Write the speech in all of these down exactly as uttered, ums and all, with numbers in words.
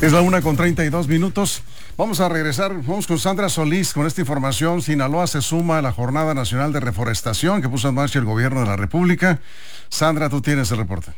Es la una con treinta y dos minutos. Vamos a regresar, vamos con Sandra Solís con esta información. Sinaloa se suma a la Jornada Nacional de Reforestación que puso en marcha el Gobierno de la República. Sandra, tú tienes el reporte.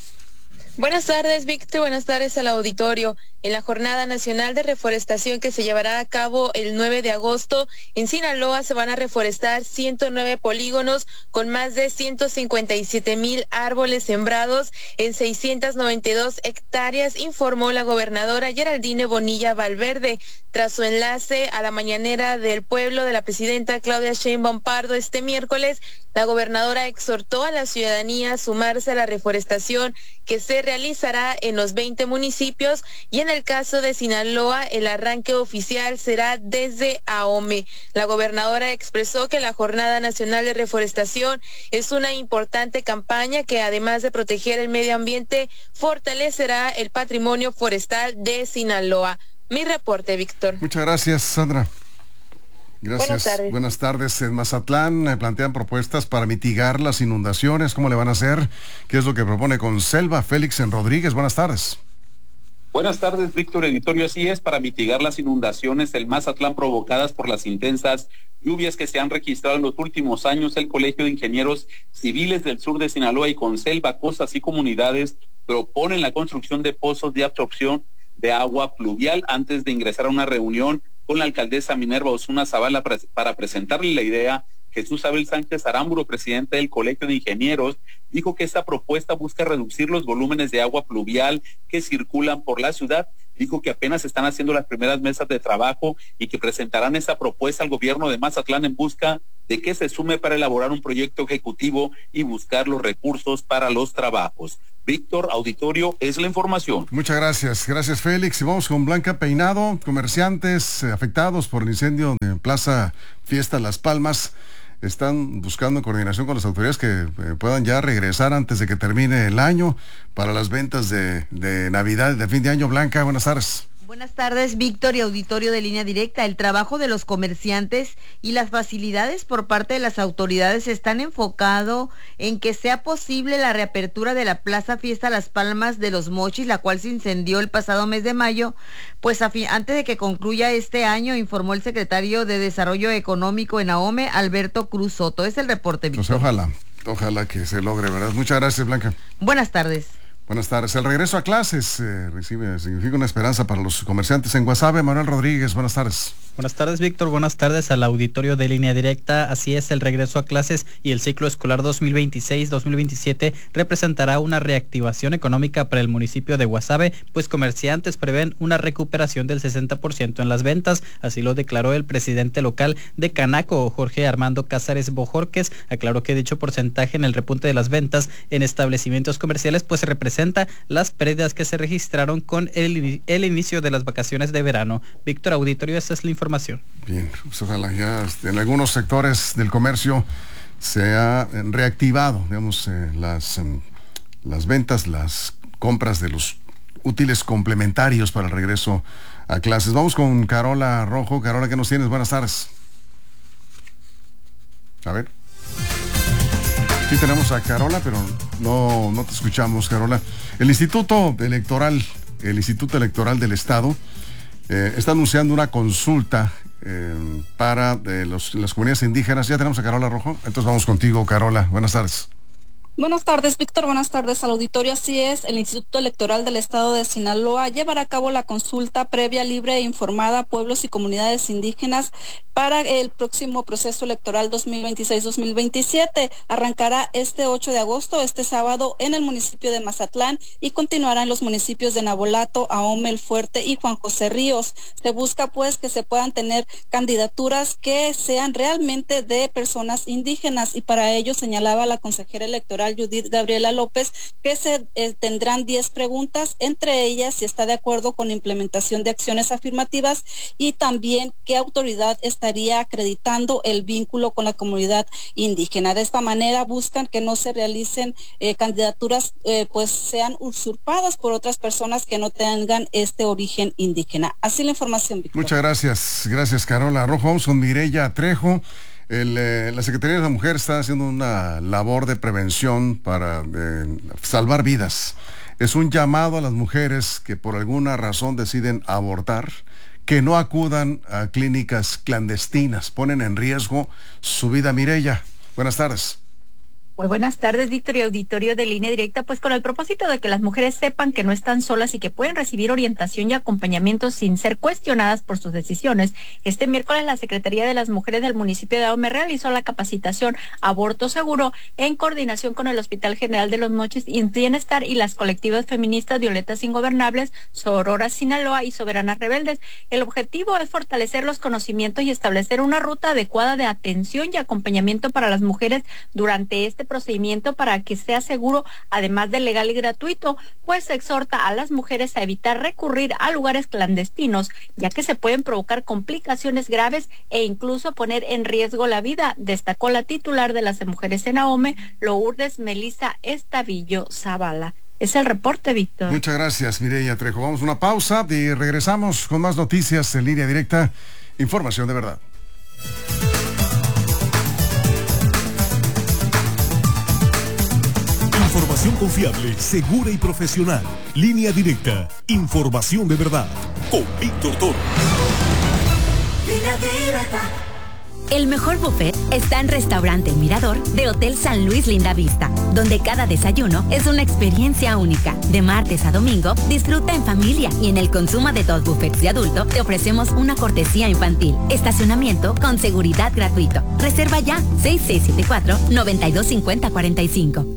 Buenas tardes, Víctor. Buenas tardes al auditorio. En la Jornada Nacional de Reforestación que se llevará a cabo el nueve de agosto, en Sinaloa se van a reforestar ciento nueve polígonos con más de ciento cincuenta y siete mil árboles sembrados en seiscientas noventa y dos hectáreas, informó la gobernadora Geraldine Bonilla Valverde. Tras su enlace a la mañanera del pueblo de la presidenta Claudia Sheinbaum Pardo este miércoles, la gobernadora exhortó a la ciudadanía a sumarse a la reforestación que se realizará en los veinte municipios, y en el caso de Sinaloa el arranque oficial será desde Ahome. La gobernadora expresó que la Jornada Nacional de Reforestación es una importante campaña que, además de proteger el medio ambiente, fortalecerá el patrimonio forestal de Sinaloa. Mi reporte, Víctor. Muchas gracias, Sandra. Gracias. Buenas tardes. Buenas tardes. En Mazatlán eh, plantean propuestas para mitigar las inundaciones. ¿Cómo le van a hacer? ¿Qué es lo que propone Conselva? Félix en Rodríguez, buenas tardes. Buenas tardes, Víctor Editorio. Así es, para mitigar las inundaciones del Mazatlán provocadas por las intensas lluvias que se han registrado en los últimos años, el Colegio de Ingenieros Civiles del Sur de Sinaloa y Conselva, costas y comunidades proponen la construcción de pozos de absorción de agua pluvial antes de ingresar a una reunión con la alcaldesa Minerva Osuna Zavala para presentarle la idea. Jesús Abel Sánchez Aramburo, presidente del Colegio de Ingenieros, dijo que esta propuesta busca reducir los volúmenes de agua pluvial que circulan por la ciudad. Dijo que apenas están haciendo las primeras mesas de trabajo y que presentarán esa propuesta al gobierno de Mazatlán en busca de que se sume para elaborar un proyecto ejecutivo y buscar los recursos para los trabajos. Víctor, auditorio, es la información. Muchas gracias, gracias Félix. Y vamos con Blanca Peinado. Comerciantes eh, afectados por el incendio de Plaza Fiesta Las Palmas están buscando en coordinación con las autoridades que eh, puedan ya regresar antes de que termine el año para las ventas de, de Navidad, de fin de año. Blanca, buenas tardes. Buenas tardes, Víctor y auditorio de Línea Directa. El trabajo de los comerciantes y las facilidades por parte de las autoridades están enfocado en que sea posible la reapertura de la Plaza Fiesta Las Palmas de Los Mochis, la cual se incendió el pasado mes de mayo. Pues a fin, antes de que concluya este año, informó el secretario de Desarrollo Económico en Ahome, Alberto Cruz Soto. Es el reporte, Víctor. Pues ojalá, ojalá que se logre, ¿verdad? Muchas gracias, Blanca. Buenas tardes. Buenas tardes. El regreso a clases eh, recibe, significa una esperanza para los comerciantes en Guasave. Manuel Rodríguez, buenas tardes. Buenas tardes, Víctor. Buenas tardes al auditorio de Línea Directa. Así es, el regreso a clases y el ciclo escolar dos mil veintiséis dos mil veintisiete representará una reactivación económica para el municipio de Guasave, pues comerciantes prevén una recuperación del sesenta por ciento en las ventas. Así lo declaró el presidente local de Canaco, Jorge Armando Cázares Bojorques. Aclaró que dicho porcentaje en el repunte de las ventas en establecimientos comerciales pues representa las pérdidas que se registraron con el, el inicio de las vacaciones de verano. Víctor, auditorio, esa es la información. Bien, pues ojalá ya en algunos sectores del comercio se ha reactivado, digamos, eh, las, eh, las ventas, las compras de los útiles complementarios para el regreso a clases. Vamos con Carola Rojo. Carola, ¿qué nos tienes? Buenas tardes. A ver. Sí tenemos a Carola, pero no, no te escuchamos, Carola. El Instituto Electoral, el Instituto Electoral del Estado, eh, está anunciando una consulta eh, para eh, los, las comunidades indígenas. Ya tenemos a Carola Rojo, entonces vamos contigo, Carola. Buenas tardes. Buenas tardes, Víctor. Buenas tardes al auditorio. Así es, el Instituto Electoral del Estado de Sinaloa llevará a cabo la consulta previa, libre e informada a pueblos y comunidades indígenas para el próximo proceso electoral dos mil veintiséis dos mil veintisiete. Arrancará este ocho de agosto, este sábado, en el municipio de Mazatlán y continuará en los municipios de Nabolato, Ahome, El Fuerte y Juan José Ríos. Se busca pues que se puedan tener candidaturas que sean realmente de personas indígenas, y para ello señalaba la consejera electoral Judith Gabriela López que se eh, tendrán diez preguntas, entre ellas si está de acuerdo con la implementación de acciones afirmativas y también qué autoridad estaría acreditando el vínculo con la comunidad indígena. De esta manera buscan que no se realicen eh, candidaturas eh, pues sean usurpadas por otras personas que no tengan este origen indígena. Así la información, Víctor. Muchas gracias, gracias Carola Rojo. Vamos con Mireya Trejo. El, eh, la Secretaría de la Mujer está haciendo una labor de prevención para eh, salvar vidas es un llamado a las mujeres que por alguna razón deciden abortar, que no acudan a clínicas clandestinas, ponen en riesgo su vida. Mireya, buenas tardes. Muy buenas tardes, Víctor y auditorio de Línea Directa. Pues con el propósito de que las mujeres sepan que no están solas y que pueden recibir orientación y acompañamiento sin ser cuestionadas por sus decisiones, este miércoles la Secretaría de las Mujeres del municipio de Ahome realizó la capacitación Aborto Seguro en coordinación con el Hospital General de Los Mochis y Bienestar y las colectivas feministas Violetas Ingobernables, Sorora Sinaloa y Soberanas Rebeldes. El objetivo es fortalecer los conocimientos y establecer una ruta adecuada de atención y acompañamiento para las mujeres durante este procedimiento para que sea seguro, además de legal y gratuito, pues se exhorta a las mujeres a evitar recurrir a lugares clandestinos, ya que se pueden provocar complicaciones graves e incluso poner en riesgo la vida, destacó la titular de las mujeres en Ahome, Lourdes Melissa Estavillo Zavala. Es el reporte, Víctor. Muchas gracias, Mireya Trejo. Vamos a una pausa y regresamos con más noticias en Línea Directa. Información de verdad. Información confiable, segura y profesional. Línea Directa. Información de verdad. Con Víctor Toro. Línea Directa. El mejor buffet está en Restaurante El Mirador de Hotel San Luis Linda Vista, donde cada desayuno es una experiencia única. De martes a domingo, disfruta en familia y en el consumo de dos buffets de adulto te ofrecemos una cortesía infantil. Estacionamiento con seguridad gratuito. Reserva ya seis seis siete cuatro, nueve dos cinco cero cuatro cinco.